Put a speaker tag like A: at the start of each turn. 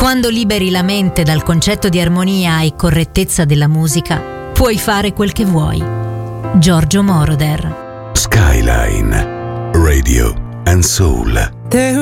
A: Quando liberi la mente dal concetto di armonia e correttezza della musica, puoi fare quel che vuoi. Giorgio Moroder.
B: Skyline Radio and Soul.